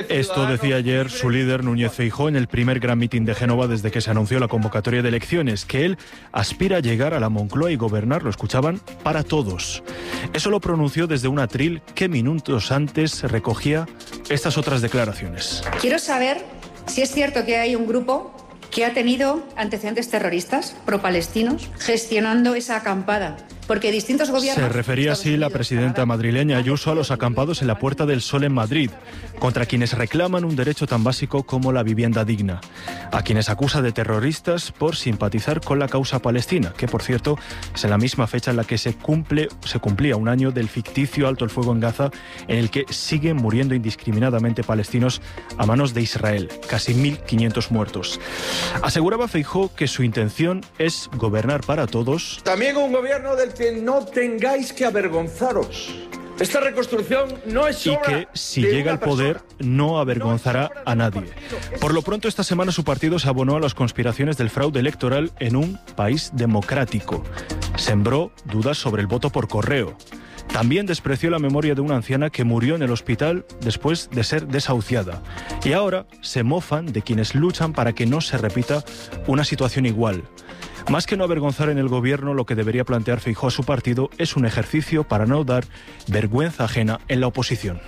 Esto decía ayer su líder Núñez Feijóo en el primer gran mitin de Génova desde que se anunció la convocatoria de elecciones, que él aspira a llegar a la Moncloa y gobernar, lo escuchaban, para todos. Eso lo pronunció desde un atril que minutos antes recogía estas otras declaraciones. Quiero saber si es cierto que hay un grupo que ha tenido antecedentes terroristas pro-palestinos gestionando esa acampada. Porque distintos gobiernos... Se refería así la presidenta madrileña Ayuso a los acampados en la Puerta del Sol en Madrid, contra quienes reclaman un derecho tan básico como la vivienda digna, a quienes acusa de terroristas por simpatizar con la causa palestina, que por cierto es en la misma fecha en la que se cumplía un año del ficticio alto el fuego en Gaza, en el que siguen muriendo indiscriminadamente palestinos a manos de Israel, casi 1.500 muertos. Aseguraba Feijóo que su intención es gobernar para todos. También un gobierno del que no tengáis que avergonzaros. Esta reconstrucción no es obra. Y que, si llega al poder, no avergonzará a nadie. Por lo pronto, esta semana su partido se abonó a las conspiraciones del fraude electoral en un país democrático. Sembró dudas sobre el voto por correo. También despreció la memoria de una anciana que murió en el hospital después de ser desahuciada. Y ahora se mofan de quienes luchan para que no se repita una situación igual. Más que no avergonzar en el gobierno, lo que debería plantear Feijóo a su partido es un ejercicio para no dar vergüenza ajena en la oposición.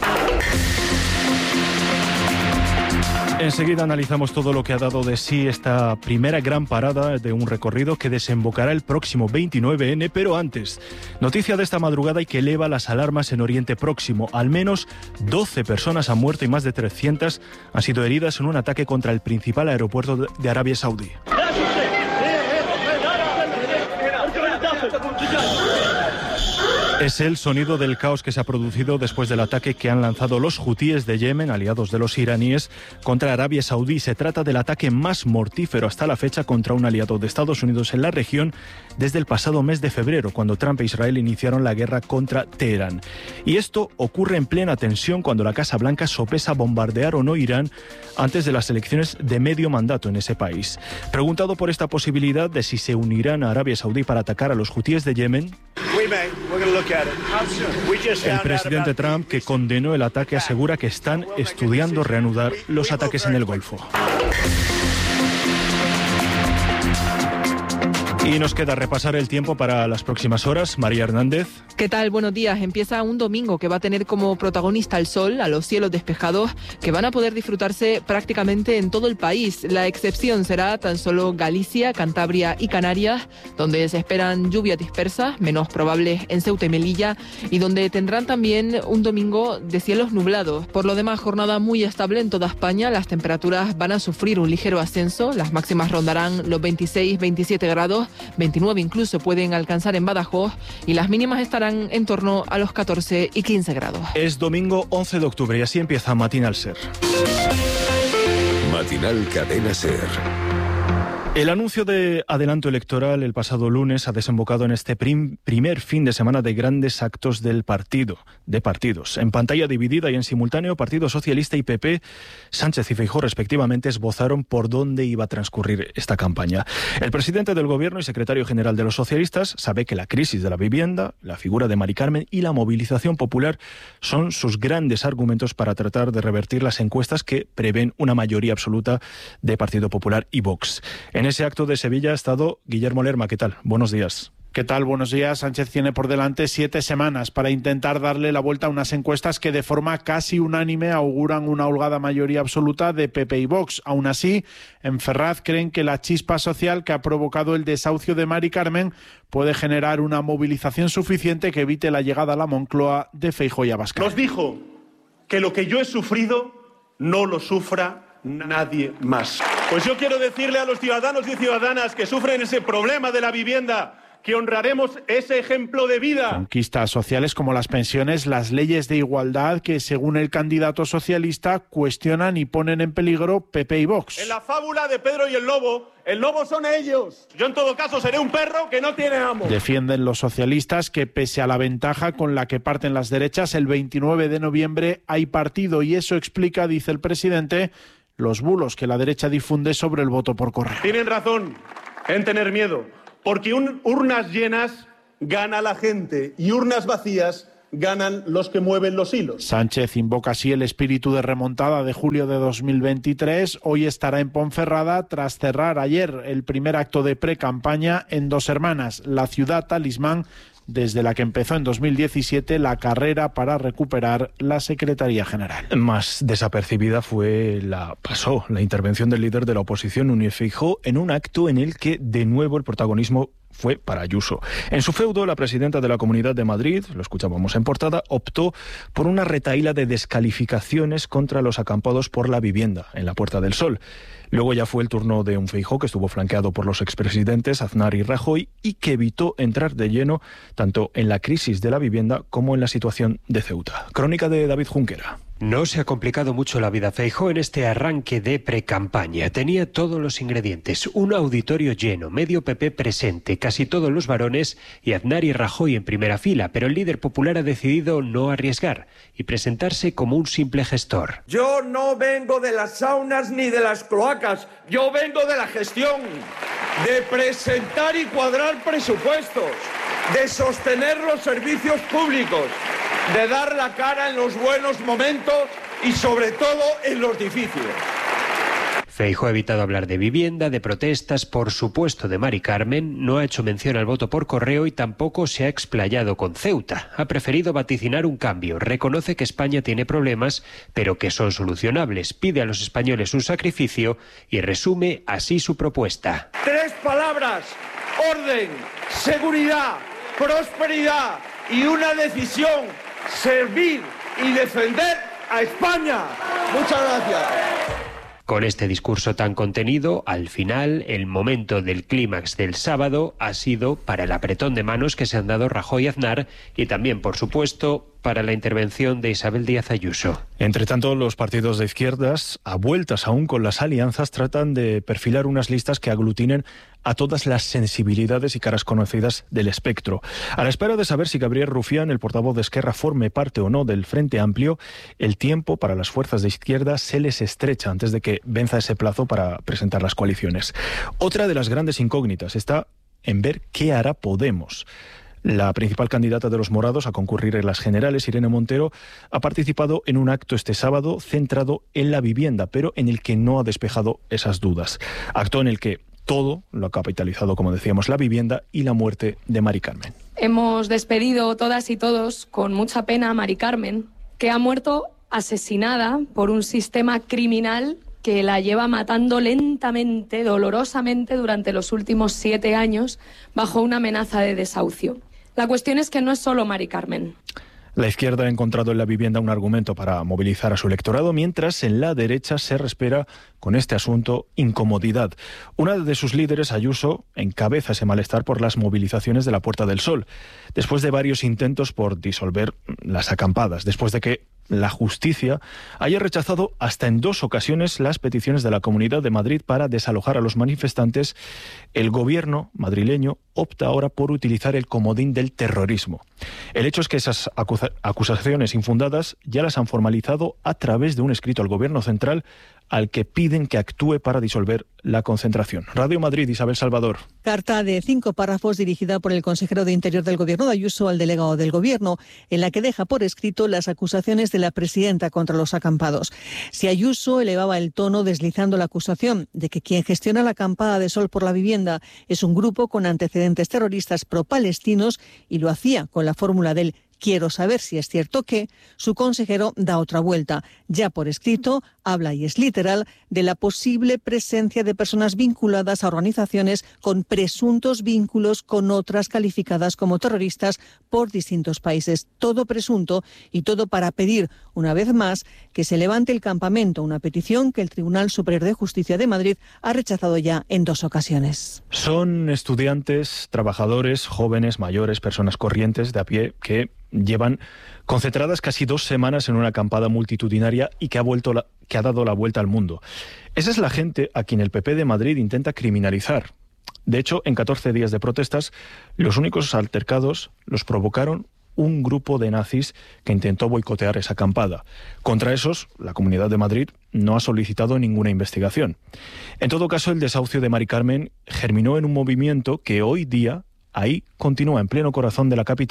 Enseguida analizamos todo lo que ha dado de sí esta primera gran parada de un recorrido que desembocará el próximo 29N, pero antes, noticia de esta madrugada y que eleva las alarmas en Oriente Próximo. Al menos 12 personas han muerto y más de 300 han sido heridas en un ataque contra el principal aeropuerto de Arabia Saudí. Es el sonido del caos que se ha producido después del ataque que han lanzado los hutíes de Yemen, aliados de los iraníes, contra Arabia Saudí. Se trata del ataque más mortífero hasta la fecha contra un aliado de Estados Unidos en la región desde el pasado mes de febrero, cuando Trump e Israel iniciaron la guerra contra Teherán. Y esto ocurre en plena tensión cuando la Casa Blanca sopesa bombardear o no Irán antes de las elecciones de medio mandato en ese país. Preguntado por esta posibilidad de si se unirán a Arabia Saudí para atacar a los hutíes de Yemen, el presidente Trump, que condenó el ataque, asegura que están estudiando reanudar los ataques en el Golfo. Y nos queda repasar el tiempo para las próximas horas. María Hernández. ¿Qué tal? Buenos días. Empieza un domingo que va a tener como protagonista el sol, a los cielos despejados, que van a poder disfrutarse prácticamente en todo el país. La excepción será tan solo Galicia, Cantabria y Canarias, donde se esperan lluvias dispersas, menos probables en Ceuta y Melilla, y donde tendrán también un domingo de cielos nublados. Por lo demás, jornada muy estable en toda España. Las temperaturas van a sufrir un ligero ascenso. Las máximas rondarán los 26-27 grados. 29 incluso pueden alcanzar en Badajoz y las mínimas estarán en torno a los 14 y 15 grados. Es domingo 11 de octubre y así empieza Matinal Ser. Matinal Cadena Ser. El anuncio de adelanto electoral el pasado lunes ha desembocado en este primer fin de semana de grandes actos de partidos. En pantalla dividida y en simultáneo, Partido Socialista y PP, Sánchez y Feijóo respectivamente esbozaron por dónde iba a transcurrir esta campaña. El presidente del Gobierno y secretario general de los socialistas sabe que la crisis de la vivienda, la figura de Mari Carmen y la movilización popular son sus grandes argumentos para tratar de revertir las encuestas que prevén una mayoría absoluta de Partido Popular y Vox. En ese acto de Sevilla ha estado Guillermo Lerma. ¿Qué tal? Buenos días. ¿Qué tal? Buenos días. Sánchez tiene por delante 7 semanas para intentar darle la vuelta a unas encuestas que de forma casi unánime auguran una holgada mayoría absoluta de PP y Vox. Aún así, en Ferraz creen que la chispa social que ha provocado el desahucio de Mari Carmen puede generar una movilización suficiente que evite la llegada a la Moncloa de Feijóo y Abascal. Nos dijo que lo que yo he sufrido no lo sufra nadie más. Pues yo quiero decirle a los ciudadanos y ciudadanas que sufren ese problema de la vivienda que honraremos ese ejemplo de vida. Conquistas sociales como las pensiones, las leyes de igualdad que, según el candidato socialista, cuestionan y ponen en peligro PP y Vox. En la fábula de Pedro y el lobo son ellos. Yo en todo caso seré un perro que no tiene amo. Defienden los socialistas que, pese a la ventaja con la que parten las derechas, el 29 de noviembre hay partido y eso explica, dice el presidente, los bulos que la derecha difunde sobre el voto por correo. Tienen razón en tener miedo, porque urnas llenas gana la gente y urnas vacías ganan los que mueven los hilos. Sánchez invoca así el espíritu de remontada de julio de 2023. Hoy estará en Ponferrada tras cerrar ayer el primer acto de pre-campaña en Dos Hermanas, la ciudad talismán desde la que empezó en 2017 la carrera para recuperar la Secretaría General. Más desapercibida pasó la intervención del líder de la oposición, Núñez Feijóo, en un acto en el que de nuevo el protagonismo fue para Ayuso. En su feudo, la presidenta de la Comunidad de Madrid, lo escuchábamos en portada, optó por una retahíla de descalificaciones contra los acampados por la vivienda en la Puerta del Sol. Luego ya fue el turno de un Feijóo que estuvo flanqueado por los expresidentes Aznar y Rajoy y que evitó entrar de lleno tanto en la crisis de la vivienda como en la situación de Ceuta. Crónica de David Junquera. No se ha complicado mucho la vida Feijóo en este arranque de precampaña. Tenía todos los ingredientes. Un auditorio lleno, medio PP presente, casi todos los varones y Aznar y Rajoy en primera fila. Pero el líder popular ha decidido no arriesgar y presentarse como un simple gestor. Yo no vengo de las saunas ni de las cloacas. Yo vengo de la gestión, de presentar y cuadrar presupuestos, de sostener los servicios públicos, de dar la cara en los buenos momentos y sobre todo en los difíciles. Feijóo ha evitado hablar de vivienda, de protestas, por supuesto de Mari Carmen, no ha hecho mención al voto por correo y tampoco se ha explayado con Ceuta. Ha preferido vaticinar un cambio, reconoce que España tiene problemas, pero que son solucionables, pide a los españoles un sacrificio y resume así su propuesta. 3 palabras: orden, seguridad, prosperidad y una decisión: servir y defender a España. Muchas gracias. Con este discurso tan contenido, al final, el momento del clímax del sábado ha sido para el apretón de manos que se han dado Rajoy y Aznar y también, por supuesto, para la intervención de Isabel Díaz Ayuso. Entre tanto, los partidos de izquierdas, a vueltas aún con las alianzas, tratan de perfilar unas listas que aglutinen a todas las sensibilidades y caras conocidas del espectro. A la espera de saber si Gabriel Rufián, el portavoz de Esquerra, forme parte o no del Frente Amplio, el tiempo para las fuerzas de izquierda se les estrecha antes de que venza ese plazo para presentar las coaliciones. Otra de las grandes incógnitas está en ver qué hará Podemos. La principal candidata de los morados a concurrir en las generales, Irene Montero, ha participado en un acto este sábado centrado en la vivienda, pero en el que no ha despejado esas dudas. Acto en el que todo lo ha capitalizado, como decíamos, la vivienda y la muerte de Mari Carmen. Hemos despedido todas y todos con mucha pena a Mari Carmen, que ha muerto asesinada por un sistema criminal que la lleva matando lentamente, dolorosamente durante los últimos 7 años bajo una amenaza de desahucio. La cuestión es que no es solo Mari Carmen. La izquierda ha encontrado en la vivienda un argumento para movilizar a su electorado, mientras en la derecha se respira con este asunto incomodidad. Una de sus líderes, Ayuso, encabeza ese malestar por las movilizaciones de la Puerta del Sol, después de varios intentos por disolver las acampadas, después de que la justicia haya rechazado hasta en 2 ocasiones las peticiones de la Comunidad de Madrid para desalojar a los manifestantes. El gobierno madrileño opta ahora por utilizar el comodín del terrorismo. El hecho es que esas acusaciones infundadas ya las han formalizado a través de un escrito al gobierno central al que piden que actúe para disolver la concentración. Radio Madrid, Isabel Salvador. Carta de 5 párrafos dirigida por el consejero de Interior del Gobierno de Ayuso al delegado del Gobierno, en la que deja por escrito las acusaciones de la presidenta contra los acampados. Si Ayuso elevaba el tono deslizando la acusación de que quien gestiona la acampada de Sol por la Vivienda es un grupo con antecedentes terroristas pro-palestinos y lo hacía con la fórmula del quiero saber si es cierto que, su consejero da otra vuelta. Ya por escrito, habla, y es literal, de la posible presencia de personas vinculadas a organizaciones con presuntos vínculos con otras calificadas como terroristas por distintos países. Todo presunto y todo para pedir, una vez más, que se levante el campamento, una petición que el Tribunal Superior de Justicia de Madrid ha rechazado ya en 2 ocasiones. Son estudiantes, trabajadores, jóvenes, mayores, personas corrientes de a pie que llevan concentradas casi 2 semanas en una acampada multitudinaria y que ha dado la vuelta al mundo. Esa es la gente a quien el PP de Madrid intenta criminalizar. De hecho, en 14 días de protestas, los únicos altercados los provocaron un grupo de nazis que intentó boicotear esa acampada. Contra esos, la Comunidad de Madrid no ha solicitado ninguna investigación. En todo caso, el desahucio de Mari Carmen germinó en un movimiento que hoy día ahí continúa en pleno corazón de la capital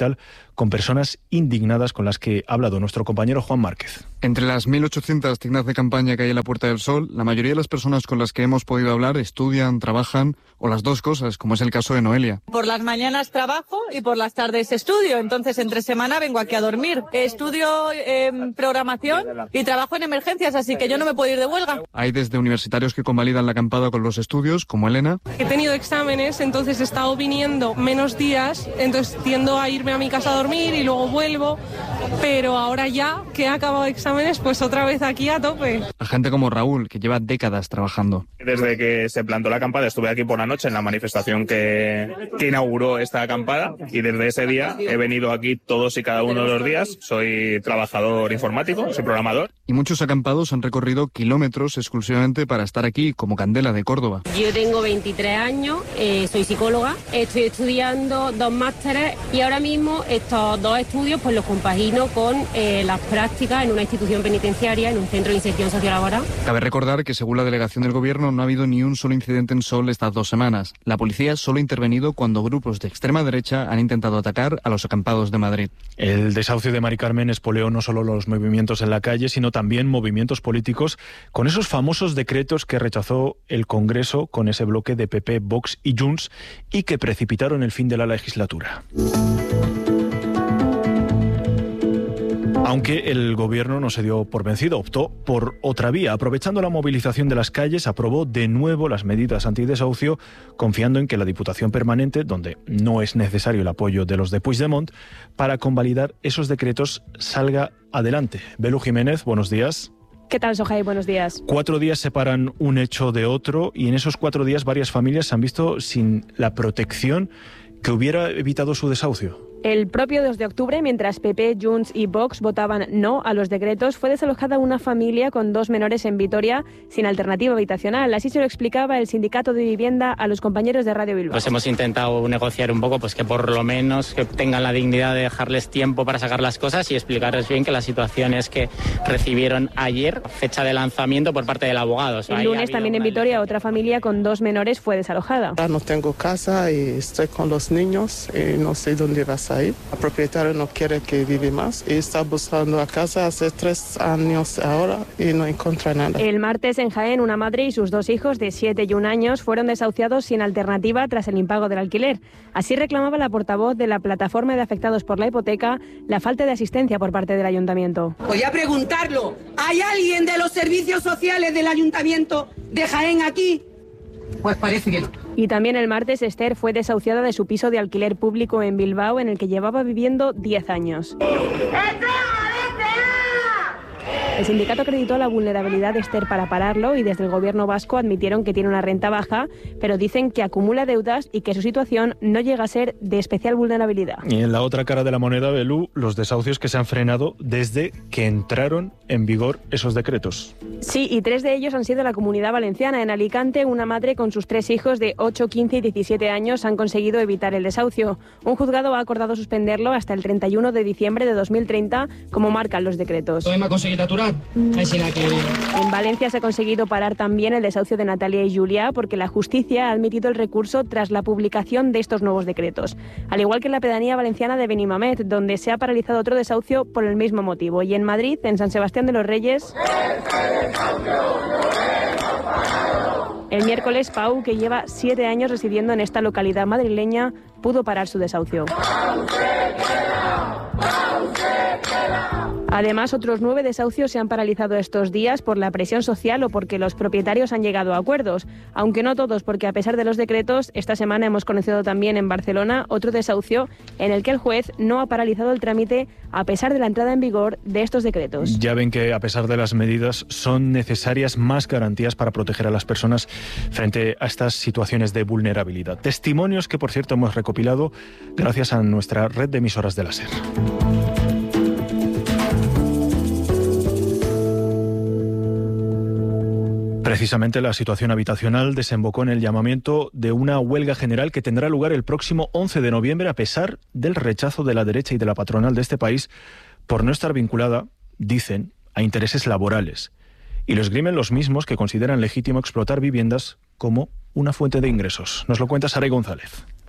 con personas indignadas con las que ha hablado nuestro compañero Juan Márquez. Entre las 1.800 tiendas de campaña que hay en la Puerta del Sol, la mayoría de las personas con las que hemos podido hablar estudian, trabajan o las dos cosas, como es el caso de Noelia. Por las mañanas trabajo y por las tardes estudio, entonces entre semana vengo aquí a dormir. Estudio programación y trabajo en emergencias, así que yo no me puedo ir de huelga. Hay desde universitarios que convalidan la acampada con los estudios, como Elena. He tenido exámenes, entonces he estado viniendo menos días, entonces tiendo a irme a mi casa a dormir y luego vuelvo, pero ahora ya que he acabado exámenes, pues otra vez aquí a tope. A gente como Raúl, que lleva décadas trabajando. Desde que se plantó la acampada estuve aquí por la noche en la manifestación que inauguró esta acampada y desde ese día he venido aquí todos y cada uno de los días. Soy trabajador informático, soy programador. Y muchos acampados han recorrido kilómetros exclusivamente para estar aquí, como Candela de Córdoba. Yo tengo 23 años, soy psicóloga, estoy estudiando 2 másteres y ahora mismo estos 2 estudios pues los compagino con las prácticas en una institución penitenciaria, en un centro de inserción sociolaboral. Cabe recordar que según la delegación del Gobierno no ha habido ni un solo incidente en Sol estas 2 semanas. La policía solo ha intervenido cuando grupos de extrema derecha han intentado atacar a los acampados de Madrid. El desahucio de Mari Carmen espoleó no solo los movimientos en la calle, sino también movimientos políticos con esos famosos decretos que rechazó el Congreso con ese bloque de PP, Vox y Junts y que precipitaron el fin de la legislatura. Aunque el Gobierno no se dio por vencido, optó por otra vía. Aprovechando la movilización de las calles, aprobó de nuevo las medidas antidesahucio, confiando en que la Diputación Permanente, donde no es necesario el apoyo de los de Puigdemont, para convalidar esos decretos salga adelante. Belu Jiménez, buenos días. ¿Qué tal, Sohai? Buenos días. 4 días separan un hecho de otro y en esos 4 días varias familias se han visto sin la protección que hubiera evitado su desahucio. El propio 2 de octubre, mientras PP, Junts y Vox votaban no a los decretos, fue desalojada una familia con 2 menores en Vitoria sin alternativa habitacional. Así se lo explicaba el sindicato de vivienda a los compañeros de Radio Bilbao. Pues hemos intentado negociar un poco, pues que por lo menos que tengan la dignidad de dejarles tiempo para sacar las cosas y explicarles bien que la situación es que recibieron ayer fecha de lanzamiento por parte del abogado. O sea, el lunes también en Vitoria otra familia con 2 menores fue desalojada. No tengo casa y estoy con los niños y no sé dónde vas a ir. El propietario no quiere que vive más y está buscando a casa hace 3 años ahora y no encuentra nada. El martes en Jaén una madre y sus 2 hijos de 7 y 1 años fueron desahuciados sin alternativa tras el impago del alquiler. Así reclamaba la portavoz de la plataforma de afectados por la hipoteca la falta de asistencia por parte del ayuntamiento. Voy a preguntarlo. ¿Hay alguien de los servicios sociales del ayuntamiento de Jaén aquí? Pues parece que no. Y también el martes Esther fue desahuciada de su piso de alquiler público en Bilbao en el que llevaba viviendo 10 años. El sindicato acreditó la vulnerabilidad de Esther para pararlo y desde el gobierno vasco admitieron que tiene una renta baja, pero dicen que acumula deudas y que su situación no llega a ser de especial vulnerabilidad. Y en la otra cara de la moneda, Belú, los desahucios que se han frenado desde que entraron en vigor esos decretos. Sí, y 3 de ellos han sido en la Comunidad Valenciana. En Alicante, una madre con sus 3 hijos de 8, 15 y 17 años han conseguido evitar el desahucio. Un juzgado ha acordado suspenderlo hasta el 31 de diciembre de 2030, como marcan los decretos. En Valencia se ha conseguido parar también el desahucio de Natalia y Julia porque la justicia ha admitido el recurso tras la publicación de estos nuevos decretos. Al igual que en la pedanía valenciana de Benimamet, donde se ha paralizado otro desahucio por el mismo motivo. Y en Madrid, en San Sebastián de los Reyes, el miércoles Pau, que lleva 7 años residiendo en esta localidad madrileña, pudo parar su desahucio. Además, otros 9 desahucios se han paralizado estos días por la presión social o porque los propietarios han llegado a acuerdos. Aunque no todos, porque a pesar de los decretos, esta semana hemos conocido también en Barcelona otro desahucio en el que el juez no ha paralizado el trámite a pesar de la entrada en vigor de estos decretos. Ya ven que a pesar de las medidas son necesarias más garantías para proteger a las personas frente a estas situaciones de vulnerabilidad. Testimonios que, por cierto, hemos recopilado gracias a nuestra red de emisoras de la SER. Precisamente la situación habitacional desembocó en el llamamiento de una huelga general que tendrá lugar el próximo 11 de noviembre a pesar del rechazo de la derecha y de la patronal de este país por no estar vinculada, dicen, a intereses laborales. Y lo esgrimen los mismos que consideran legítimo explotar viviendas como una fuente de ingresos. Nos lo cuenta Saray González.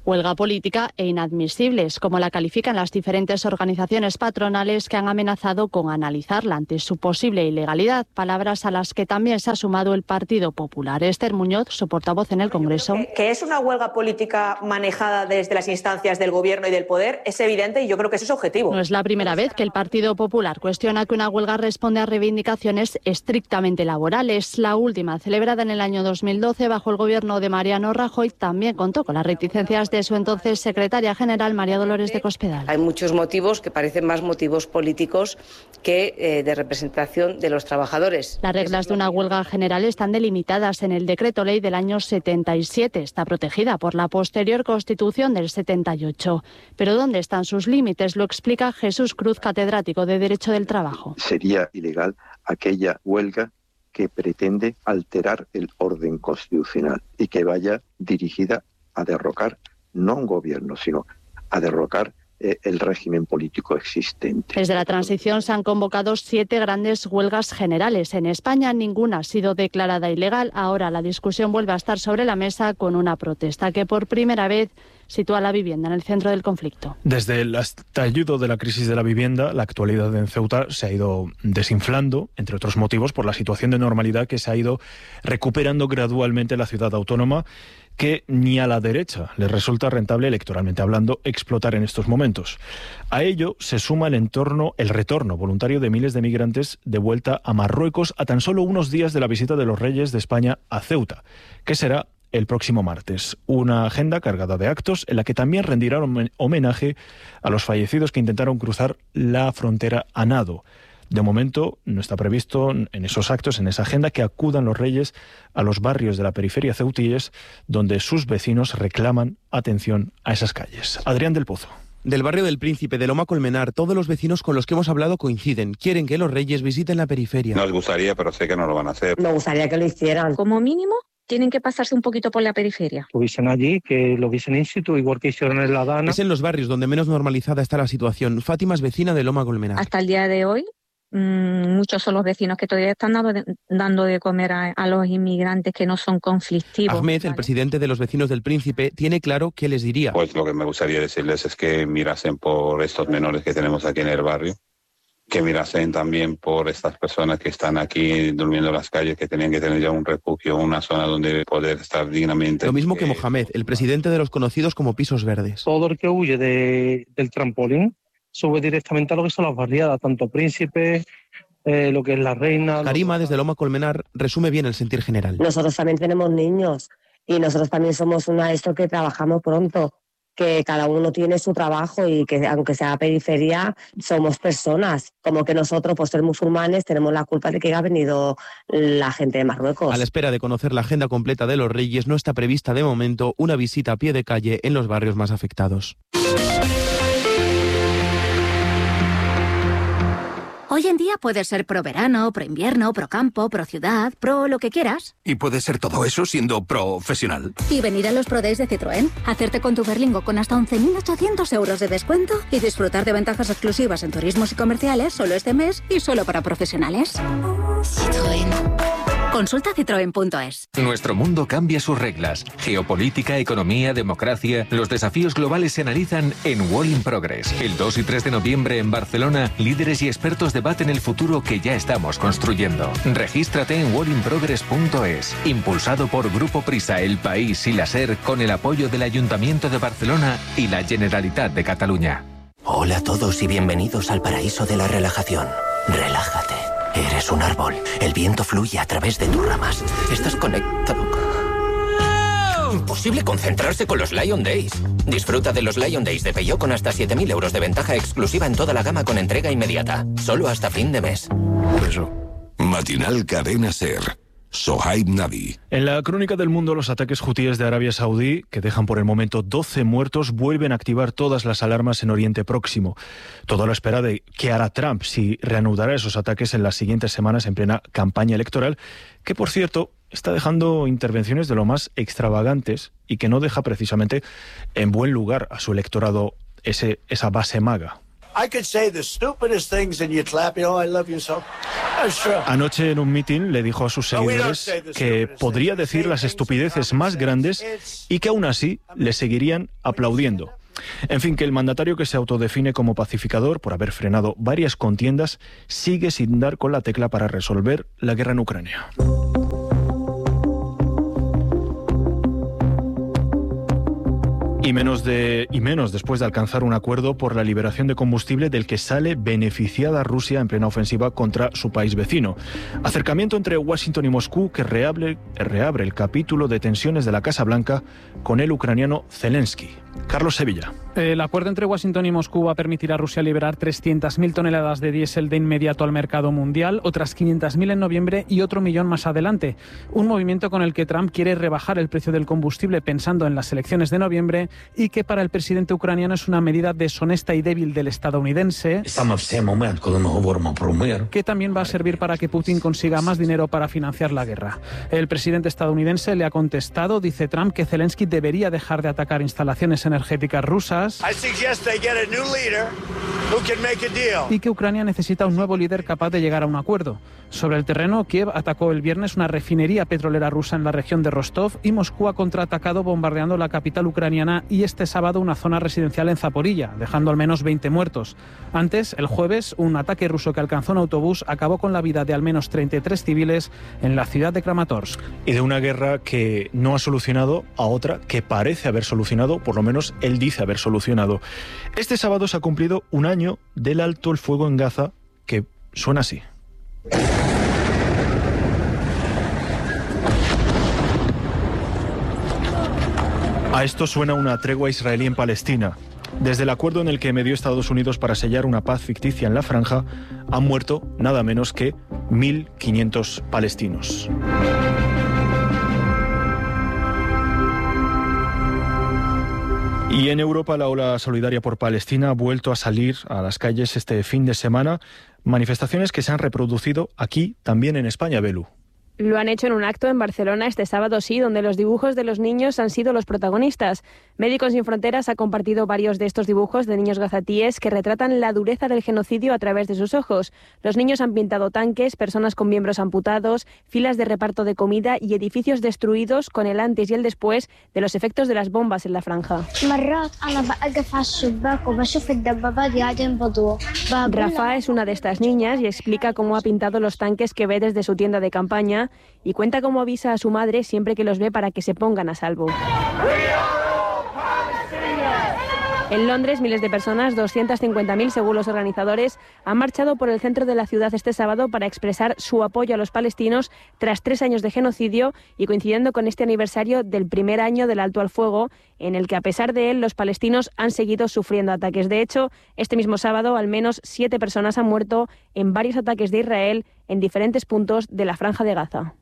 Huelga política e inadmisibles, como la califican las diferentes organizaciones patronales que han amenazado con analizarla ante su posible ilegalidad, palabras a las que también se ha sumado el Partido Popular. Esther Muñoz, su portavoz en el Congreso. Que es una huelga política manejada desde las instancias del Gobierno y del Poder es evidente y yo creo que eso es objetivo. No es la primera vez que el Partido Popular cuestiona que una huelga responde a reivindicaciones estrictamente laborales. La última, celebrada en el año 2012 bajo el Gobierno de Mariano Rajoy, también contó con las reticencias de su entonces secretaria general, María Dolores de Cospedal. Hay muchos motivos que parecen más motivos políticos que de representación de los trabajadores. Las reglas de una huelga general están delimitadas en el Decreto Ley del año 77. Está protegida por la posterior Constitución del 78. Pero ¿dónde están sus límites? Lo explica Jesús Cruz, catedrático de Derecho del Trabajo. Sería ilegal aquella huelga que pretende alterar el orden constitucional y que vaya dirigida a derrocar no un gobierno, sino a derrocar el régimen político existente. Desde la transición se han convocado 7 grandes huelgas generales. En España ninguna ha sido declarada ilegal. Ahora la discusión vuelve a estar sobre la mesa con una protesta que por primera vez sitúa la vivienda en el centro del conflicto. Desde el estallido de la crisis de la vivienda, la actualidad en Ceuta se ha ido desinflando, entre otros motivos, por la situación de normalidad que se ha ido recuperando gradualmente la ciudad autónoma, que ni a la derecha le resulta rentable, electoralmente hablando, explotar en estos momentos. A ello se suma el retorno voluntario de miles de migrantes de vuelta a Marruecos a tan solo unos días de la visita de los reyes de España a Ceuta, que será el próximo martes. Una agenda cargada de actos en la que también rendirán homenaje a los fallecidos que intentaron cruzar la frontera a nado. De momento no está previsto en esos actos, en esa agenda, que acudan los reyes a los barrios de la periferia ceutíes, donde sus vecinos reclaman atención a esas calles. Adrián del Pozo. Del barrio del Príncipe, de Loma Colmenar, todos los vecinos con los que hemos hablado coinciden. Quieren que los reyes visiten la periferia. Nos gustaría, pero sé que no lo van a hacer. Me gustaría que lo hicieran. Como mínimo, tienen que pasarse un poquito por la periferia. Lo viesen allí, que lo viesen in situ, igual que hicieron en La Dana. Es en los barrios donde menos normalizada está la situación. Fátima es vecina de Loma Colmenar. Hasta el día de hoy, muchos son los vecinos que todavía están dando de comer a los inmigrantes que no son conflictivos. Ahmed, el presidente de los vecinos del Príncipe, tiene claro qué les diría. Pues lo que me gustaría decirles es que mirasen por estos menores que tenemos aquí en el barrio, que mirasen también por estas personas que están aquí durmiendo en las calles, que tenían que tener ya un refugio, una zona donde poder estar dignamente. Lo mismo que Mohamed, el presidente de los conocidos como pisos verdes. Todo el que huye del trampolín sube directamente a lo que son las barriadas, tanto Príncipe, lo que es La Reina. Karima, desde Loma Colmenar, resume bien el sentir general. Nosotros también tenemos niños y nosotros también somos una de estos que trabajamos pronto, que cada uno tiene su trabajo y que aunque sea periferia, somos personas. Como que nosotros, por ser musulmanes, tenemos la culpa de que haya venido la gente de Marruecos. A la espera de conocer la agenda completa de los reyes, no está prevista de momento una visita a pie de calle en los barrios más afectados. Hoy en día puedes ser pro verano, pro invierno, pro campo, pro ciudad, pro lo que quieras. Y puedes ser todo eso siendo profesional. Y venir a los Pro Days de Citroën, hacerte con tu Berlingo con hasta 11.800 euros de descuento y disfrutar de ventajas exclusivas en turismos y comerciales solo este mes y solo para profesionales. Citroën. Consulta citroen.es. Nuestro mundo cambia sus reglas. Geopolítica, economía, democracia. Los desafíos globales se analizan en Wall in Progress. El 2 y 3 de noviembre en Barcelona, líderes y expertos debaten el futuro que ya estamos construyendo. Regístrate en wallinprogress.es. Impulsado por Grupo Prisa, El País y la SER, con el apoyo del Ayuntamiento de Barcelona y la Generalitat de Cataluña. Hola a todos y bienvenidos al paraíso de la relajación. Relájate. Eres un árbol. El viento fluye a través de tus ramas. Estás conectado. Imposible concentrarse con los Lion Days. Disfruta de los Lion Days de Peugeot con hasta 7.000 euros de ventaja exclusiva en toda la gama con entrega inmediata. Solo hasta fin de mes. Matinal Cadena SER. Sohaib Nabi. En la crónica del mundo, los ataques hutíes de Arabia Saudí, que dejan por el momento 12 muertos, vuelven a activar todas las alarmas en Oriente Próximo. Todo a la espera de qué hará Trump, si reanudará esos ataques en las siguientes semanas en plena campaña electoral, que por cierto está dejando intervenciones de lo más extravagantes y que no deja precisamente en buen lugar a su electorado esa base maga. Anoche en un mitin le dijo a sus seguidores que podría decir las estupideces más grandes y que aún así le seguirían aplaudiendo. En fin, que el mandatario, que se autodefine como pacificador por haber frenado varias contiendas, sigue sin dar con la tecla para resolver la guerra en Ucrania. Y menos después de alcanzar un acuerdo por la liberación de combustible del que sale beneficiada Rusia en plena ofensiva contra su país vecino. Acercamiento entre Washington y Moscú que reabre el capítulo de tensiones de la Casa Blanca con el ucraniano Zelensky. Carlos Sevilla. El acuerdo entre Washington y Moscú va a permitir a Rusia liberar 300.000 toneladas de diésel de inmediato al mercado mundial, otras 500.000 en noviembre y otro 1.000.000 más adelante. Un movimiento con el que Trump quiere rebajar el precio del combustible pensando en las elecciones de noviembre y que para el presidente ucraniano es una medida deshonesta y débil del estadounidense, que también va a servir para que Putin consiga más dinero para financiar la guerra. El presidente estadounidense le ha contestado, dice Trump, que Zelensky debería dejar de atacar instalaciones energéticas rusas y que Ucrania necesita un nuevo líder capaz de llegar a un acuerdo. Sobre el terreno, Kiev atacó el viernes una refinería petrolera rusa en la región de Rostov y Moscú ha contraatacado bombardeando la capital ucraniana y este sábado una zona residencial en Zaporilla, dejando al menos 20 muertos. Antes, el jueves, un ataque ruso que alcanzó un autobús acabó con la vida de al menos 33 civiles en la ciudad de Kramatorsk. Y de una guerra que no ha solucionado a otra que parece haber solucionado, por lo menos él dice haber solucionado. Este sábado se ha cumplido un año del alto el fuego en Gaza, que suena así. A esto suena una tregua israelí en Palestina. Desde el acuerdo en el que medió Estados Unidos para sellar una paz ficticia en la franja, han muerto nada menos que 1.500 palestinos. Y en Europa la ola solidaria por Palestina ha vuelto a salir a las calles este fin de semana. Manifestaciones que se han reproducido aquí, también en España, Belu. Lo han hecho en un acto en Barcelona este sábado, sí, donde los dibujos de los niños han sido los protagonistas. Médicos Sin Fronteras ha compartido varios de estos dibujos de niños gazatíes que retratan la dureza del genocidio a través de sus ojos. Los niños han pintado tanques, personas con miembros amputados, filas de reparto de comida y edificios destruidos con el antes y el después de los efectos de las bombas en la franja. Rafa es una de estas niñas y explica cómo ha pintado los tanques que ve desde su tienda de campaña y cuenta cómo avisa a su madre siempre que los ve para que se pongan a salvo. En Londres, miles de personas, 250.000 según los organizadores, han marchado por el centro de la ciudad este sábado para expresar su apoyo a los palestinos tras 3 años de genocidio y coincidiendo con este aniversario del primer año del alto al fuego, en el que a pesar de él los palestinos han seguido sufriendo ataques. De hecho, este mismo sábado al menos 7 personas han muerto en varios ataques de Israel en diferentes puntos de la Franja de Gaza.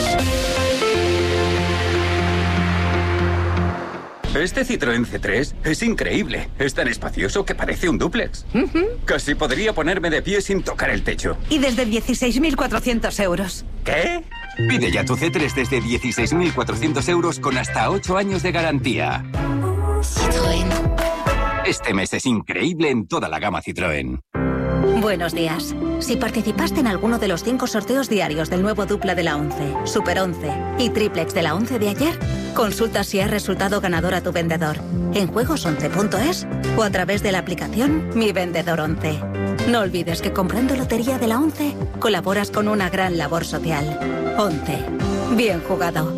Este Citroën C3 es increíble. Es tan espacioso que parece un dúplex. Casi podría ponerme de pie sin tocar el techo. Y desde 16.400 euros. ¿Qué? Pide ya tu C3 desde 16.400 euros con hasta 8 años de garantía. Citroën. Este mes es increíble en toda la gama Citroën. Buenos días. Si participaste en alguno de los 5 sorteos diarios del nuevo dupla de la 11, Super 11 y triplex de la 11 de ayer, consulta si has resultado ganador a tu vendedor en juegos11.es o a través de la aplicación Mi Vendedor 11. No olvides que comprando lotería de la 11 colaboras con una gran labor social. 11. Bien jugado.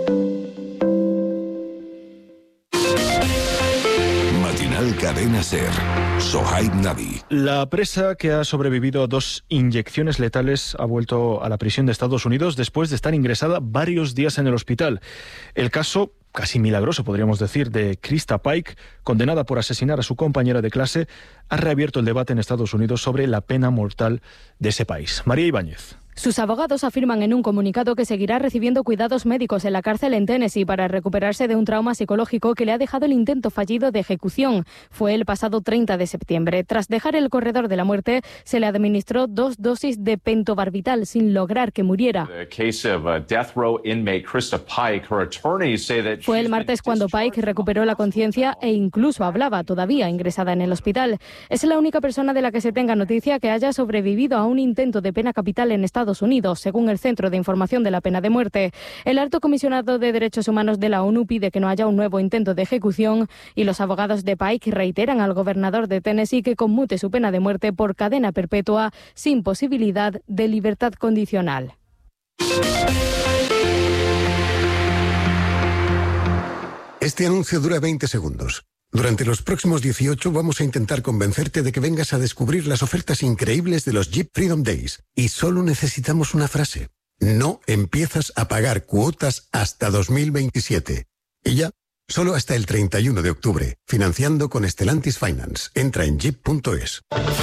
Cadena Ser. Sohaib Nabi. La presa que ha sobrevivido a 2 inyecciones letales ha vuelto a la prisión de Estados Unidos después de estar ingresada varios días en el hospital. El caso, casi milagroso podríamos decir, de Krista Pike, condenada por asesinar a su compañera de clase, ha reabierto el debate en Estados Unidos sobre la pena mortal de ese país. María Ibáñez. Sus abogados afirman en un comunicado que seguirá recibiendo cuidados médicos en la cárcel en Tennessee para recuperarse de un trauma psicológico que le ha dejado el intento fallido de ejecución. Fue el pasado 30 de septiembre. Tras dejar el corredor de la muerte, se le administró 2 dosis de pentobarbital sin lograr que muriera. Fue el martes cuando Pike recuperó la conciencia e incluso hablaba, todavía ingresada en el hospital. Es la única persona de la que se tenga noticia que haya sobrevivido a un intento de pena capital en Estados Unidos, según el Centro de Información de la Pena de Muerte. El alto comisionado de Derechos Humanos de la ONU pide que no haya un nuevo intento de ejecución y los abogados de Pike reiteran al gobernador de Tennessee que conmute su pena de muerte por cadena perpetua sin posibilidad de libertad condicional. Este anuncio dura 20 segundos. Durante los próximos 18 vamos a intentar convencerte de que vengas a descubrir las ofertas increíbles de los Jeep Freedom Days. Y solo necesitamos una frase. No empiezas a pagar cuotas hasta 2027. Y ya, solo hasta el 31 de octubre. Financiando con Stellantis Finance. Entra en jeep.es.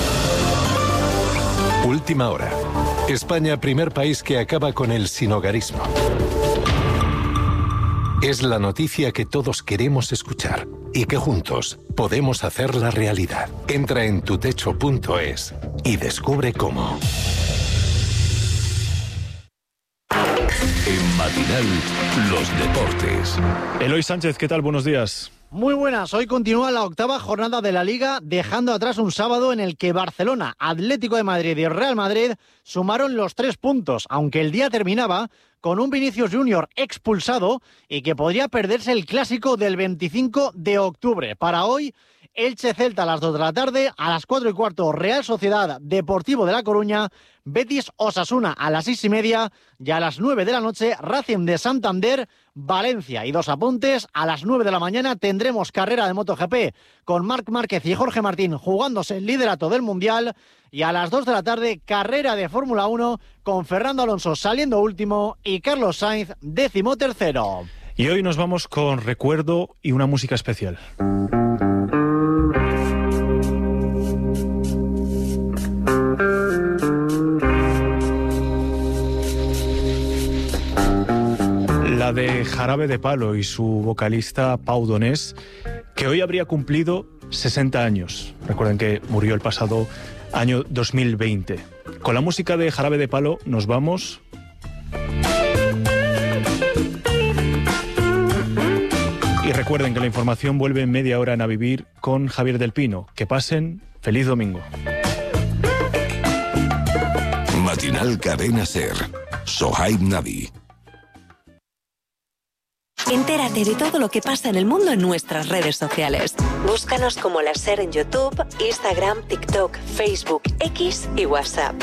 Última hora. España, primer país que acaba con el sinhogarismo. Es la noticia que todos queremos escuchar y que juntos podemos hacerla realidad. Entra en tutecho.es y descubre cómo. En Matinal, los deportes. Eloy Sánchez, ¿qué tal? Buenos días. Muy buenas, hoy continúa la 8ª jornada de la Liga, dejando atrás un sábado en el que Barcelona, Atlético de Madrid y Real Madrid sumaron los 3 puntos, aunque el día terminaba con un Vinicius Junior expulsado y que podría perderse el clásico del 25 de octubre. Para hoy, Elche-Celta a las 2 de la tarde, a las 4:15 Real Sociedad Deportivo de La Coruña, Betis-Osasuna a las 6:30 y a las 9 de la noche Racing de Santander, Valencia. Y 2 apuntes, a las 9 de la mañana tendremos carrera de MotoGP con Marc Márquez y Jorge Martín jugándose el liderato del Mundial y a las 2 de la tarde carrera de Fórmula 1 con Fernando Alonso saliendo último y Carlos Sainz 13º. Y hoy nos vamos con recuerdo y una música especial. La de Jarabe de Palo y su vocalista Pau Donés, que hoy habría cumplido 60 años. Recuerden que murió el pasado año 2020. Con la música de Jarabe de Palo nos vamos. Y recuerden que la información vuelve en media hora en A Vivir con Javier del Pino. Que pasen feliz domingo. Matinal Cadena Ser. Sohaib Navi. Entérate de todo lo que pasa en el mundo en nuestras redes sociales. Búscanos como La Ser en YouTube, Instagram, TikTok, Facebook, X y WhatsApp.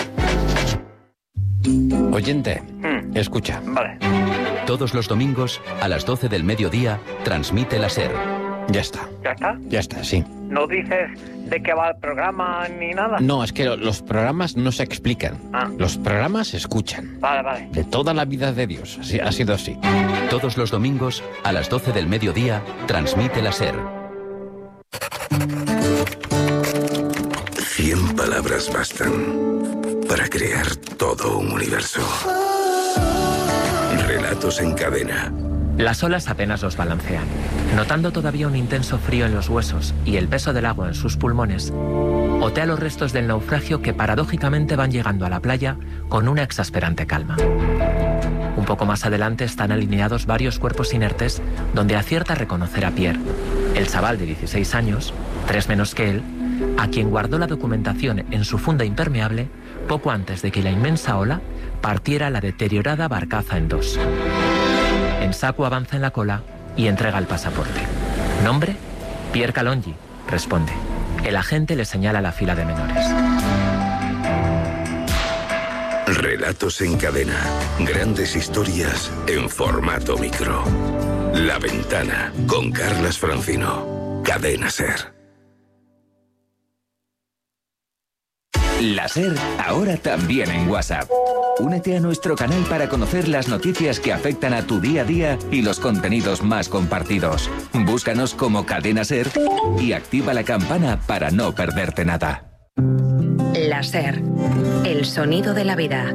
Oyente, escucha. Vale. Todos los domingos, a las 12 del mediodía, transmite La Ser. Ya está. ¿Ya está? Ya está, sí. ¿No dices de qué va el programa ni nada? No, es que los programas no se explican. Los programas se escuchan. Vale. De toda la vida de Dios. Así, ha sido así. Todos los domingos, a las 12 del mediodía, transmite La Ser. 100 palabras bastan para crear todo un universo. Relatos en cadena. Las olas apenas los balancean. Notando todavía un intenso frío en los huesos y el peso del agua en sus pulmones, otea los restos del naufragio que paradójicamente van llegando a la playa con una exasperante calma. Un poco más adelante están alineados varios cuerpos inertes donde acierta a reconocer a Pierre, el chaval de 16 años, 3 menos que él, a quien guardó la documentación en su funda impermeable poco antes de que la inmensa ola partiera la deteriorada barcaza en 2. Ensaku avanza en la cola y entrega el pasaporte. ¿Nombre? Pierre Calongi, responde. El agente le señala la fila de menores. Relatos en cadena. Grandes historias en formato micro. La Ventana, con Carlas Francino. Cadena Ser. La Ser, ahora también en WhatsApp. Únete a nuestro canal para conocer las noticias que afectan a tu día a día y los contenidos más compartidos. Búscanos como Cadena Ser y activa la campana para no perderte nada. La Ser, el sonido de la vida.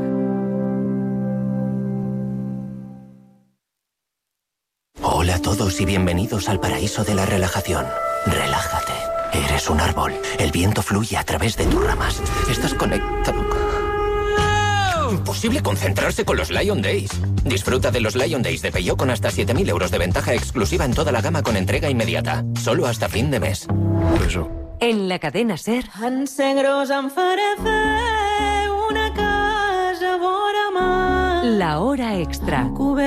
Hola a todos y bienvenidos al paraíso de la relajación. Relájate. Eres un árbol. El viento fluye a través de tus ramas. Estás conectado. Imposible concentrarse con los Lion Days. Disfruta de los Lion Days de Peugeot con hasta 7.000 euros de ventaja exclusiva en toda la gama con entrega inmediata. Solo hasta fin de mes. Eso. En la cadena SER. La hora extra.